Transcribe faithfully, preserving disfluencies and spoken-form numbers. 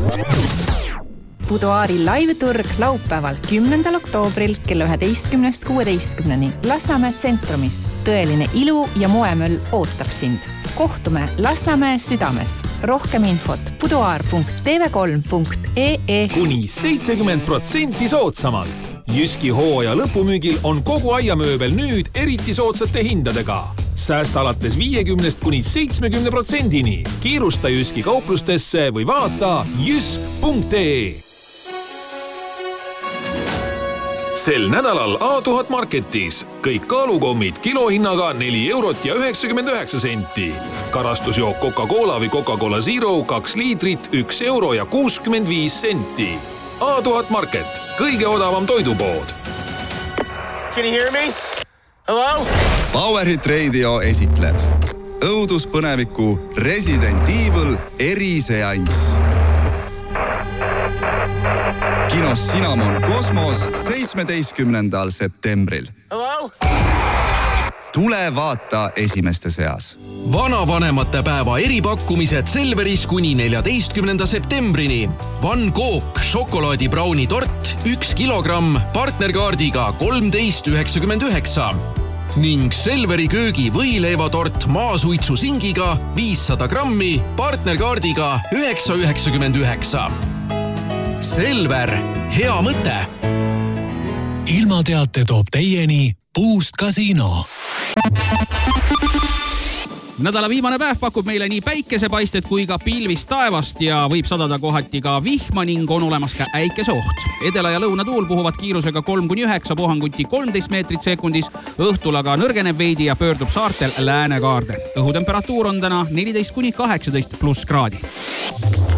Buduaari live-turg laupäeval kümnendal oktoobril kella üheteistkümnest kuueteistkümneni Lasnamäe tsentrumis. Tõeline ilu ja moemöll ootab sind. Kohtume Lasnamäe südames. Rohkem infot buduaar punkt t v kolm punkt e e. Kuni seitsekümmend protsenti soodsamalt. Jyski hooaja lõpumüügil on kogu aiamööbel nüüd eriti soodsate hindadega. Säästa alates viiekümnest kuni seitsmekümne protsendini. Kiirusta Jyski kauplustesse või vaata jysk punkt e e. Sel nädalal A tuhat Marketis kõik kaalukommid kilohinnaga neli eurot ja üheksakümmend üheksa senti. Karastusjook Coca-Cola või Coca-Cola Zero kaks liitrit üks euro ja kuuskümmend viis senti. A tuhat Market, kõige odavam toidupood. Can you hear me? Hello? Powerhit Radio esitleb õuduspõneviku Resident Evil eriseanss. Kinos Cinnamon Kosmos seitsmeteistkümnendal septembril. Hello? Tule vaata esimeste seas. Vanavanemate päeva eripakkumised Selveris kuni neljateistkümnenda septembrini. Van Gogh šokolaadibrauni tort üks kilogramm partnerkaardiga kolmteist üheksakümmend üheksa ning Selveri köögi võileivatort maasuitsu singiga viissada grammi partnerkaardiga üheksa üheksakümmend üheksa. Selver, hea mõte! Ilmateate toob teieni Boost Casino. Nädala viimane päev pakub meile nii päikesepaistet kui ka pilvist taevast ja võib sadada kohati ka vihma ning on olemas ka äikeseoht. Edela- ja lõunatuul puhuvad kiirusega kolm kuni üheksa puhanguti kolmteist meetrit sekundis, õhtul aga nõrgeneb veidi ja pöördub saartel läänekaarde. Õhutemperatuur on täna neliteist kuni kaheksateist pluss kraadi.